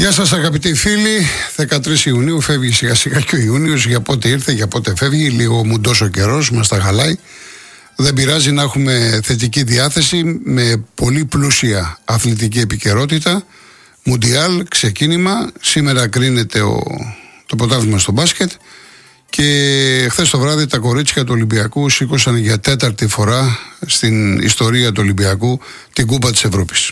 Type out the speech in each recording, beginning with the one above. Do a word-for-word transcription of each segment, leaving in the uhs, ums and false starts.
Γεια σας αγαπητοί φίλοι, δεκατρείς Ιουνίου φεύγει σιγά σιγά και ο Ιούνιος. Για πότε ήρθε, για πότε φεύγει, λίγο μουντός ο καιρός, μας τα χαλάει. Δεν πειράζει να έχουμε θετική διάθεση με πολύ πλούσια αθλητική επικαιρότητα. Μουντιάλ, ξεκίνημα, σήμερα κρίνεται ο, το πρωτάθλημα στο μπάσκετ και χθες το βράδυ τα κορίτσια του Ολυμπιακού σήκωσαν για τέταρτη φορά στην ιστορία του Ολυμπιακού την Κούπα της Ευρώπης.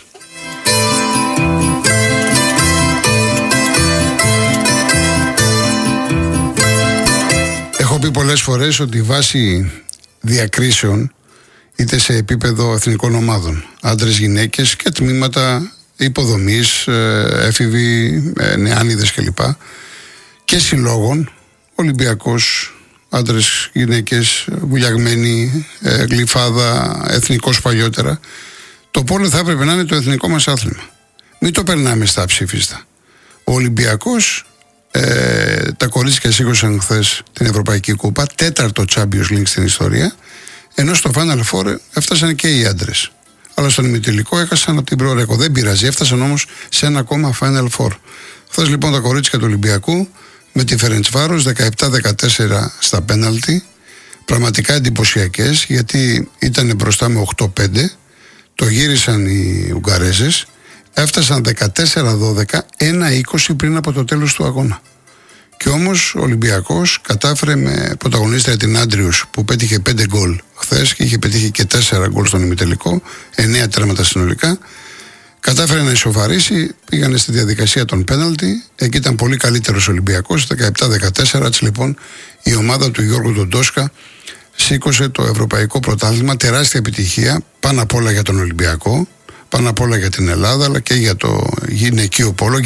Έχω πει πολλές φορές ότι βάσει διακρίσεων, είτε σε επίπεδο εθνικών ομάδων, άντρες, γυναίκες και τμήματα υποδομής, έφηβοι, νεάνιδες κλπ. Και συλλόγων, Ολυμπιακός, άντρες, γυναίκες, βουλιαγμένοι, γλυφάδα, εθνικός παλιότερα, το πόλο θα έπρεπε να είναι το εθνικό μας άθλημα. Μην το περνάμε στα ψήφιστα. Ο Ολυμπιακός, ε, τα κορίτσια σήκωσαν χθες την Ευρωπαϊκή Κούπα, τέταρτο Champions League στην ιστορία, ενώ στο Final Four έφτασαν και οι άντρες. Αλλά στον ημιτελικό έχασαν από την προορέκο. Δεν πειράζει, έφτασαν όμως σε ένα ακόμα Final Four. Χθες λοιπόν τα κορίτσια του Ολυμπιακού με τη Φερεντσβάρος δεκαεπτά δεκατέσσερα στα πέναλτι, πραγματικά εντυπωσιακές, γιατί ήταν μπροστά με οκτώ πέντε, το γύρισαν οι Ουγγαρέζες, έφτασαν δεκατέσσερα δώδεκα, ένα είκοσι πριν από το τέλος του αγώνα. Και όμως ο Ολυμπιακός κατάφερε με πρωταγωνίστρια την Άντριους που πέτυχε πέντε γκολ χθες και είχε πετύχει και τέσσερα γκολ στον ημιτελικό, εννέα τέρματα συνολικά. Κατάφερε να ισοφαρίσει, πήγανε στη διαδικασία των πέναλτι. Εκεί ήταν πολύ καλύτερος ο Ολυμπιακός, δεκαεπτά δεκατέσσερα. Έτσι λοιπόν η ομάδα του Γιώργου Ντοντόσκα σήκωσε το ευρωπαϊκό πρωτάθλημα. Τεράστια επιτυχία πάνω απ' όλα για τον Ολυμπιακό, πάνω απ' όλα για την Ελλάδα, αλλά και για το γυναικείο πόλο.